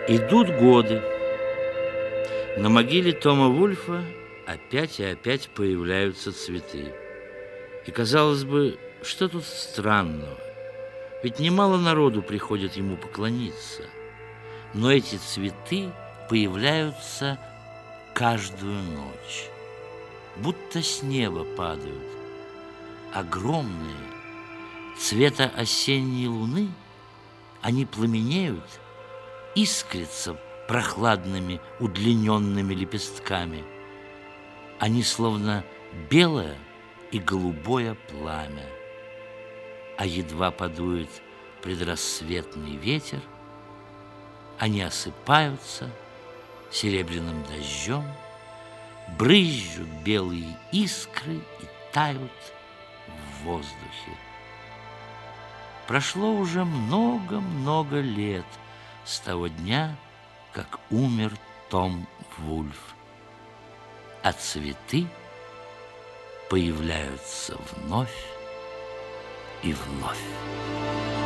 Идут годы. На могиле Тома Вульфа опять и опять появляются цветы. И, казалось бы, что тут странного? Ведь немало народу приходит ему поклониться. Но эти цветы появляются каждую ночь, будто с неба падают. Огромные, цвета осенней луны, они пламенеют, искрятся прохладными удлиненными лепестками. Они словно белое и голубое пламя. А едва подует предрассветный ветер, они осыпаются серебряным дождем, брызжут белые искры и тают в воздухе. Прошло уже много-много лет с того дня, как умер Том Вульф, а цветы появляются вновь и вновь.